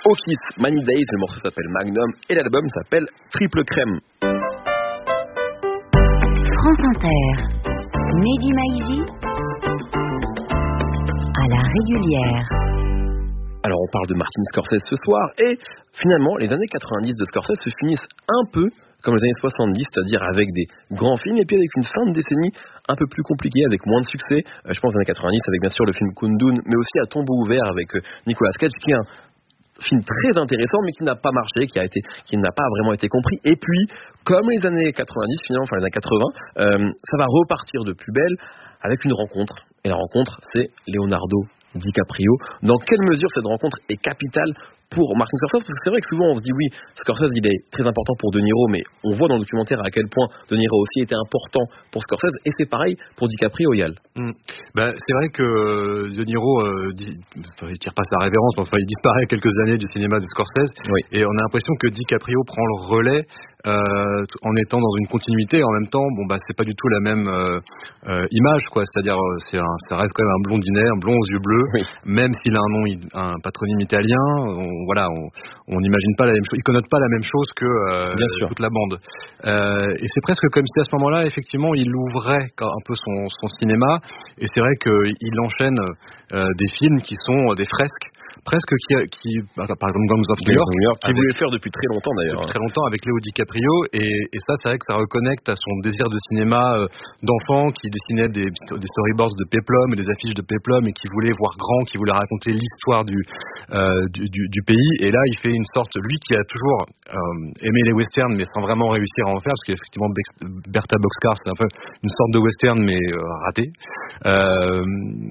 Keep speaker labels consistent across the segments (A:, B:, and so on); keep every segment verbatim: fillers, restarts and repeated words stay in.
A: Oh Kiss, Many Days, le morceau s'appelle Magnum et l'album s'appelle Triple Crème.
B: France Inter, Mehdi Maizi, à la régulière.
A: Alors on parle de Martin Scorsese ce soir et finalement les années quatre-vingt-dix de Scorsese se finissent un peu comme les années soixante-dix, c'est-à-dire avec des grands films et puis avec une fin de décennie un peu plus compliquée, avec moins de succès. Euh, je pense aux années quatre-vingt-dix avec bien sûr le film Kundun, mais aussi à Tombeau ouvert avec euh, Nicolas Cage, qui est un film très intéressant mais qui n'a pas marché, qui a été, qui n'a pas vraiment été compris. Et puis, comme les années quatre-vingt-dix, finalement, enfin les années quatre-vingts, euh, ça va repartir de plus belle avec une rencontre. Et la rencontre, c'est Leonardo DiCaprio. Dans quelle mesure cette rencontre est capitale pour Martin Scorsese? Parce que c'est vrai que souvent on se dit oui, Scorsese il est très important pour De Niro, mais on voit dans le documentaire à quel point De Niro aussi était important pour Scorsese, et c'est pareil pour DiCaprio, Yal.
C: Mmh. Ben, c'est vrai que De Niro, euh, dit, enfin, il tire pas sa révérence, mais enfin, il disparaît quelques années du cinéma de Scorsese, oui. Et on a l'impression que DiCaprio prend le relais euh, en étant dans une continuité, et en même temps, bon bah c'est pas du tout la même euh, euh, image, quoi. C'est-à-dire, c'est un, ça reste quand même un blondinet, un blond aux yeux bleus, oui. Même s'il a un nom, un patronyme italien. On, voilà, on n'imagine pas la même chose, il connote pas la même chose que euh, toute la bande. Euh, et c'est presque comme si à ce moment-là, effectivement, il ouvrait un peu son, son cinéma. Et c'est vrai qu'il enchaîne euh, des films qui sont des fresques. Presque qui, qui par exemple Gangs of New York,
A: New York qui voulait faire depuis très longtemps d'ailleurs.
C: Depuis très longtemps avec Léo DiCaprio, et, et ça c'est vrai que ça reconnecte à son désir de cinéma euh, d'enfant, qui dessinait des, des storyboards de Peplum et des affiches de Peplum, et qui voulait voir grand, qui voulait raconter l'histoire du, euh, du, du, du pays. Et là il fait une sorte, lui qui a toujours euh, aimé les westerns mais sans vraiment réussir à en faire, parce qu'effectivement Bertha Boxcar c'est un peu une sorte de western mais euh, raté. Euh,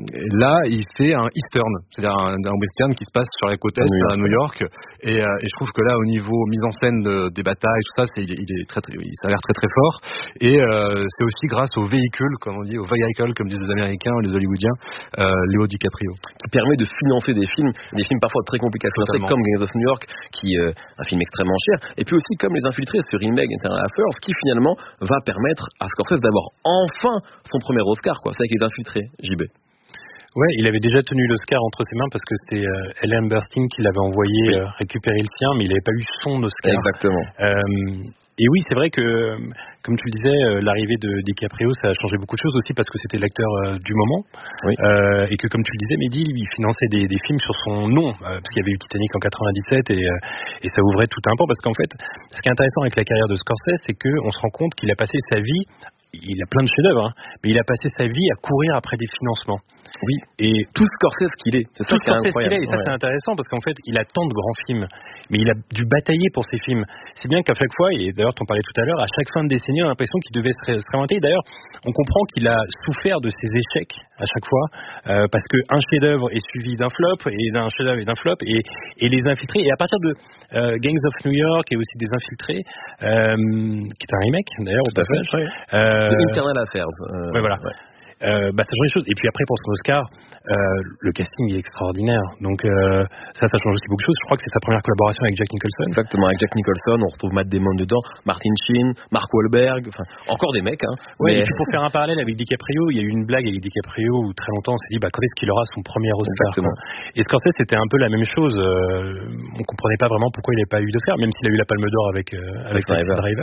C: là il fait un eastern, c'est-à-dire un, un western qui se passe sur la côte est à New York, et, euh, et je trouve que là au niveau mise en scène de, des batailles tout ça, c'est, il est très, très il s'avère très très fort, et euh, c'est aussi grâce au véhicule, comme on dit, au vehicle comme disent les Américains, les Hollywoodiens, euh, Léo DiCaprio,
A: qui permet de financer des films, des films parfois très compliqués à financer, comme Gangs of New York, qui euh, un film extrêmement cher, et puis aussi comme Les Infiltrés, ce remake Internal Affairs, qui finalement va permettre à Scorsese d'avoir enfin son premier Oscar, quoi. C'est avec Les Infiltrés, J B.
D: Ouais, il avait déjà tenu l'Oscar entre ses mains parce que c'était euh, Ellen Burstyn qui l'avait envoyé oui. euh, récupérer le sien, mais il n'avait pas eu son Oscar.
A: Exactement.
D: Euh, et oui, c'est vrai que, comme tu le disais, euh, l'arrivée de DiCaprio, ça a changé beaucoup de choses aussi parce que c'était l'acteur euh, du moment. Oui. Euh, et que, comme tu le disais, Mehdi, lui, il finançait des, des films sur son nom, euh, parce qu'il y avait eu Titanic en quatre-vingt-dix-sept, et, euh, et ça ouvrait tout un pan. Parce qu'en fait, ce qui est intéressant avec la carrière de Scorsese, c'est qu'on se rend compte qu'il a passé sa vie, il a plein de chefs-d'œuvre, hein, mais il a passé sa vie à courir après des financements.
A: Oui, et tout Scorsese qu'il est, c'est ça
D: tout Scorsese qu'il est, et ça ouais. C'est intéressant parce qu'en fait, il a tant de grands films, mais il a dû batailler pour ces films. C'est bien qu'à chaque fois, et d'ailleurs, t'en parlais tout à l'heure, à chaque fin de décennie, on a l'impression qu'il devait se, se réinventer. D'ailleurs, on comprend qu'il a souffert de ses échecs à chaque fois, euh, parce qu'un chef-d'œuvre est suivi d'un flop, et d'un chef-d'œuvre et d'un flop, et, et Les Infiltrés. Et à partir de euh, Gangs of New York et aussi des Infiltrés, euh, qui est un remake d'ailleurs au passage.
A: Ouais. Euh, Internal Affairs.
D: Euh, ouais, voilà. Ouais. Euh, bah ça change les choses. Et puis après pour son Oscar, euh, le casting est extraordinaire. Donc euh, ça, ça change aussi beaucoup de choses. Je crois que c'est sa première collaboration avec Jack Nicholson.
A: Exactement, avec Jack Nicholson, on retrouve Matt Damon dedans, Martin Sheen, Mark Wahlberg, enfin encore des mecs. Hein,
D: ouais. Mais... Et puis pour faire un parallèle avec DiCaprio, il y a eu une blague avec DiCaprio où très longtemps on s'est dit bah quand est-ce qu'il aura son premier Oscar. Et Scorsese c'était un peu la même chose. Euh, on comprenait pas vraiment pourquoi il n'avait pas eu d'Oscar, même s'il a eu la Palme d'Or avec euh, avec Driver. Driver.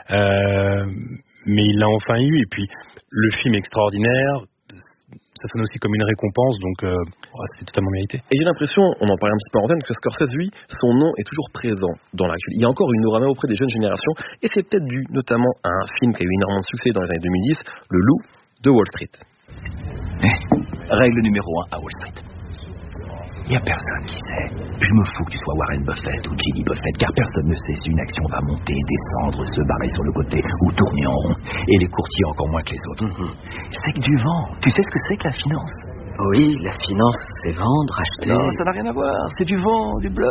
D: Euh, mais il l'a enfin eu, et puis le film est extraordinaire, ça sonne aussi comme une récompense, donc euh, c'est totalement mérité.
A: Et j'ai l'impression, on en parlait un petit peu en antenne, que Scorsese, lui, son nom est toujours présent dans l'actualité. Il y a encore une aura auprès des jeunes générations, et c'est peut-être dû notamment à un film qui a eu énormément de succès dans les années deux mille dix, Le Loup de Wall Street.
E: Règle numéro un à Wall Street. Il n'y a personne qui sait. Je me fous que tu sois Warren Buffett ou Jimmy Buffett, car personne ne sait si une action va monter, descendre, se barrer sur le côté ou tourner en rond. Et les courtiers encore moins que les autres. Mm-hmm. C'est que du vent. Tu sais ce que c'est que la finance?
F: Oui, la finance, c'est vendre, acheter...
E: Non, ça n'a rien à voir. C'est du vent, du bluff.